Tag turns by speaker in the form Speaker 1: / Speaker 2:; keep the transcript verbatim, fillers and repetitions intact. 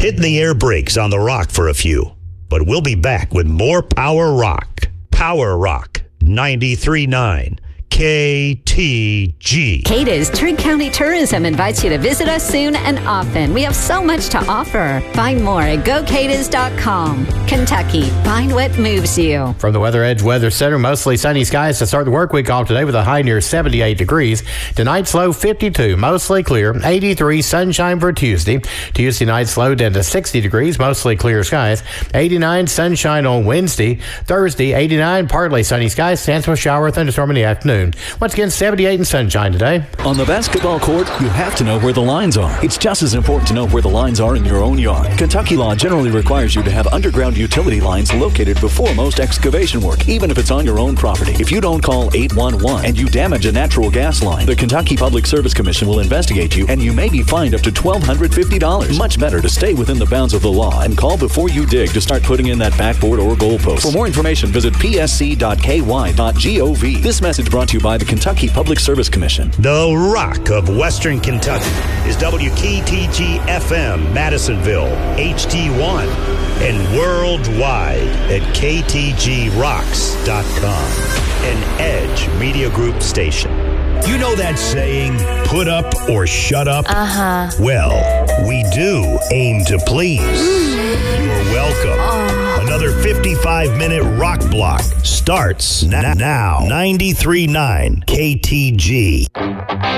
Speaker 1: Hitting the air brakes on the rock for a few. But we'll be back with more Power Rock. Power Rock ninety-three point nine. K T G.
Speaker 2: Cada's Trigg County Tourism invites you to visit us soon and often. We have so much to offer. Find more at go cadas dot com. Kentucky, find what moves you.
Speaker 3: From the Weather Edge Weather Center, mostly sunny skies to start the work week off today with a high near seventy-eight degrees. Tonight's low fifty-two, mostly clear. eighty-three, sunshine for Tuesday. Tuesday night's low down to sixty degrees, mostly clear skies. eighty-nine, sunshine on Wednesday. Thursday, eighty-nine, partly sunny skies. Chance of a shower or thunderstorm in the afternoon. Once again, seventy-eight and sunshine today.
Speaker 4: On the basketball court, you have to know where the lines are. It's just as important to know where the lines are in your own yard. Kentucky law generally requires you to have underground utility lines located before most excavation work, even if it's on your own property. If you don't call eight one one and you damage a natural gas line, the Kentucky Public Service Commission will investigate you, and you may be fined up to one thousand two hundred fifty dollars. Much better to stay within the bounds of the law and call before you dig to start putting in that backboard or goalpost. For more information, visit p s c dot k y dot gov. This message brought to you by the Kentucky Public Service Commission.
Speaker 1: The rock of Western Kentucky is W K T G F M, Madisonville, H D one, and worldwide at k t g rocks dot com, an Edge Media Group station. You know that saying, put up or shut up?
Speaker 5: Uh-huh.
Speaker 1: Well, we do aim to please. You're welcome.
Speaker 5: Oh.
Speaker 1: Another fifty-five minute rock block starts n- now. ninety-three point nine K T G.